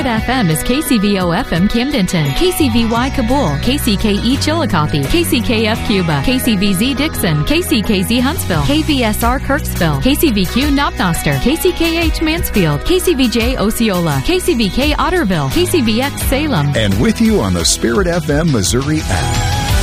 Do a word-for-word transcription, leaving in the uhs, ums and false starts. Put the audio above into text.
F M is K C V O F M Camdenton, K C V Y Kabul, K C K E Chillicothe, K C K F Cuba, K C V Z Dixon, K C K Z Huntsville, K V S R Kirksville, K C V Q Knobnoster, K C K H Mansfield, K C V J Osceola, K C V K Otterville, K C V X Salem. And with you on the Spirit F M Missouri app.